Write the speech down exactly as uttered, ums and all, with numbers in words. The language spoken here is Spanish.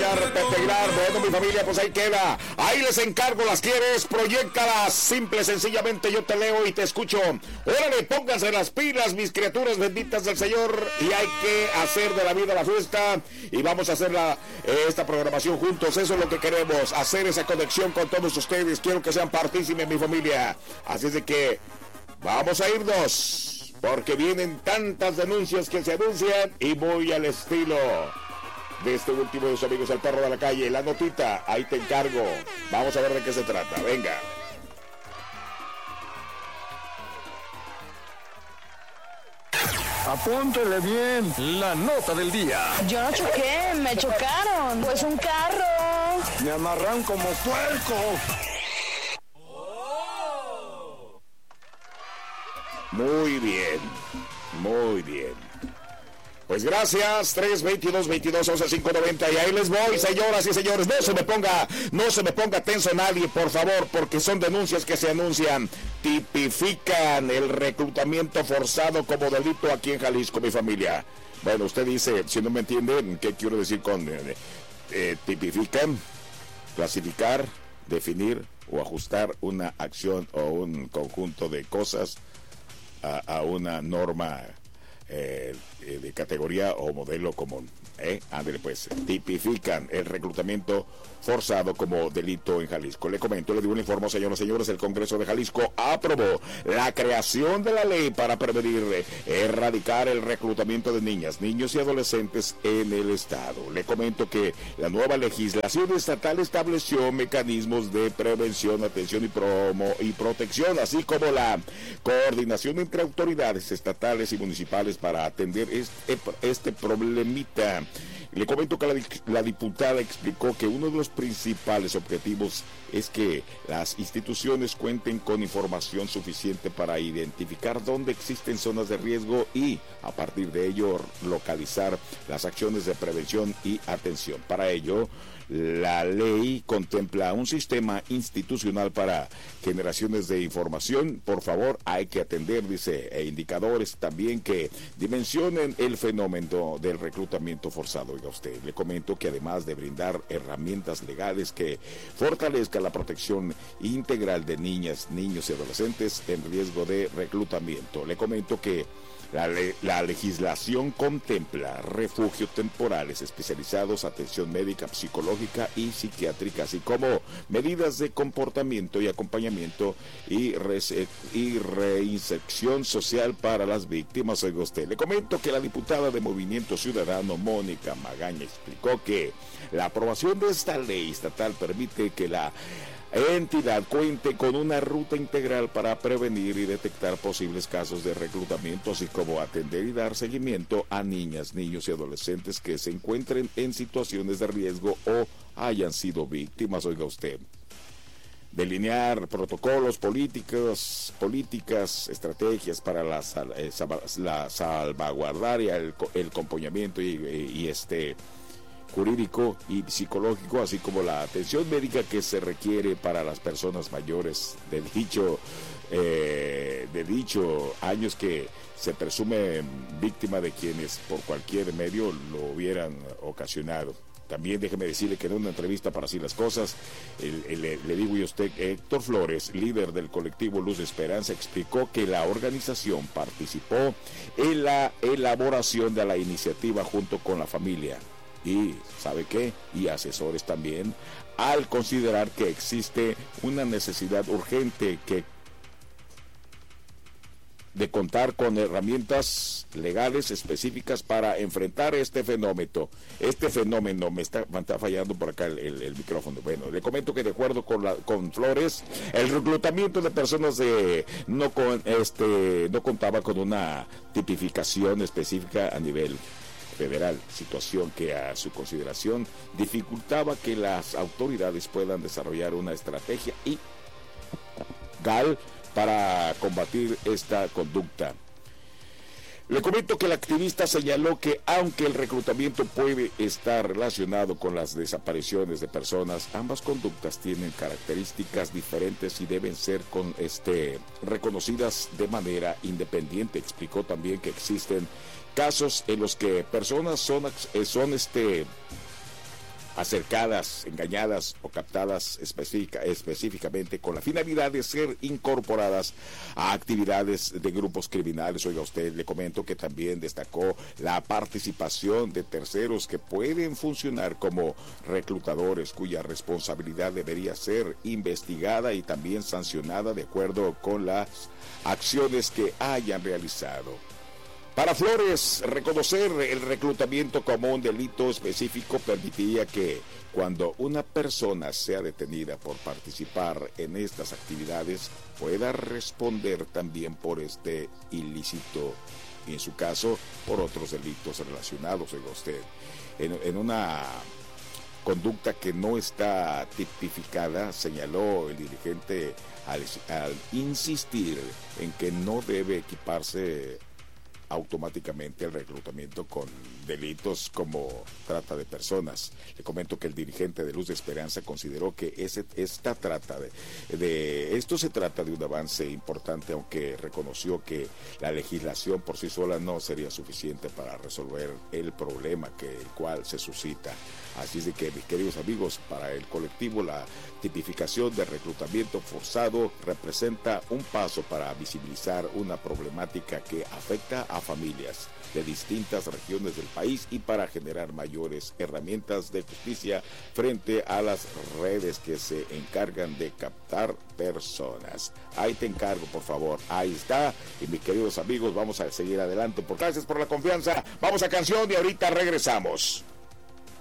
Aguilar, Pepe Aguilar. Bueno, mi familia, pues ahí queda. Ahí les encargo, las quieres, proyéctalas. Simple, sencillamente yo te leo y te escucho. Órale, pónganse las pilas, mis criaturas benditas del Señor. Y hay que hacer de la vida la fiesta. Y vamos a hacer la, eh, esta programación juntos. Eso es lo que queremos, hacer esa conexión con todos ustedes. Quiero que sean partícipes, mi familia. Así es de que vamos a irnos, porque vienen tantas denuncias que se anuncian y voy al estilo de este último de sus amigos, el perro de la calle. La notita, ahí te encargo. Vamos a ver de qué se trata. Venga. Apúntele bien. La nota del día. Yo no choqué, me chocaron. Pues un carro. Me amarran como puerco. Muy bien, muy bien. Pues gracias, tres veintidós veintidós once cinco noventa, y ahí les voy, señoras y señores. No se me ponga, no se me ponga tenso nadie, por favor, porque son denuncias que se anuncian. Tipifican el reclutamiento forzado como delito aquí en Jalisco, mi familia. Bueno, usted dice, si no me entiende, ¿qué quiero decir con eh, eh, tipifican? Clasificar, definir o ajustar una acción o un conjunto de cosas a, a una norma eh, de categoría o modelo común. ¿Eh? Ándale, pues, tipifican el reclutamiento forzado como delito en Jalisco. Le comento, le digo, le informo, señoras y señores, el Congreso de Jalisco aprobó la creación de la ley para prevenir, erradicar el reclutamiento de niñas, niños y adolescentes en el Estado. Le comento que la nueva legislación estatal estableció mecanismos de prevención, atención y promo y protección, así como la coordinación entre autoridades estatales y municipales para atender este, este problemita. Le comento que la, la diputada explicó que uno de los principales objetivos es que las instituciones cuenten con información suficiente para identificar dónde existen zonas de riesgo y, a partir de ello, localizar las acciones de prevención y atención. Para ello, la ley contempla un sistema institucional para generaciones de información. Por favor, hay que atender, dice, e indicadores también que dimensionen el fenómeno del reclutamiento forzado. Oiga usted, le comento que además de brindar herramientas legales que fortalezcan la protección integral de niñas, niños y adolescentes en riesgo de reclutamiento, le comento que La, le, la legislación contempla refugios temporales especializados, atención médica, psicológica y psiquiátrica, así como medidas de comportamiento y acompañamiento y, rese, y reinserción social para las víctimas. Oiga usted, le comento que la diputada de Movimiento Ciudadano, Mónica Magaña, explicó que la aprobación de esta ley estatal permite que la entidad cuente con una ruta integral para prevenir y detectar posibles casos de reclutamiento, así como atender y dar seguimiento a niñas, niños y adolescentes que se encuentren en situaciones de riesgo o hayan sido víctimas. Oiga usted, delinear protocolos, políticos, políticas, estrategias para la, sal, eh, la salvaguardaria, el, el acompañamiento y, y este jurídico y psicológico, así como la atención médica que se requiere para las personas mayores de dicho, eh, de dicho años que se presume víctima de quienes por cualquier medio lo hubieran ocasionado. También déjeme decirle que en una entrevista para Así las Cosas, el, el, le digo y usted, Héctor Flores, líder del colectivo Luz de Esperanza, explicó que la organización participó en la elaboración de la iniciativa junto con la familia. Y, ¿sabe qué? Y asesores también, al considerar que existe una necesidad urgente que de contar con herramientas legales específicas para enfrentar este fenómeno. Este fenómeno, me está, me está fallando por acá el, el, el micrófono. Bueno, le comento que de acuerdo con, la, con Flores, el reclutamiento de personas de, no, con, este, no contaba con una tipificación específica a nivel federal, situación que a su consideración dificultaba que las autoridades puedan desarrollar una estrategia y legal para combatir esta conducta. Le comento que el activista señaló que aunque el reclutamiento puede estar relacionado con las desapariciones de personas, ambas conductas tienen características diferentes y deben ser con este reconocidas de manera independiente. Explicó también que existen casos en los que personas son, son este acercadas, engañadas o captadas específica, específicamente con la finalidad de ser incorporadas a actividades de grupos criminales. Oiga, usted, le comento que también destacó la participación de terceros que pueden funcionar como reclutadores, cuya responsabilidad debería ser investigada y también sancionada de acuerdo con las acciones que hayan realizado. Para Flores, reconocer el reclutamiento como un delito específico permitiría que cuando una persona sea detenida por participar en estas actividades, pueda responder también por este ilícito y en su caso por otros delitos relacionados, oiga usted, en, en una conducta que no está tipificada, señaló el dirigente al, al insistir en que no debe equiparse automáticamente el reclutamiento con delitos como trata de personas. Le comento que el dirigente de Luz de Esperanza consideró que ese, esta trata de, de esto se trata de un avance importante, aunque reconoció que la legislación por sí sola no sería suficiente para resolver el problema que el cual se suscita. Así es de que, mis queridos amigos, para el colectivo la tipificación de reclutamiento forzado representa un paso para visibilizar una problemática que afecta a familias de distintas regiones del país y para generar mayores herramientas de justicia frente a las redes que se encargan de captar personas. Ahí te encargo, por favor. Ahí está. Y mis queridos amigos, vamos a seguir adelante. Por gracias por la confianza. Vamos a canción y ahorita regresamos.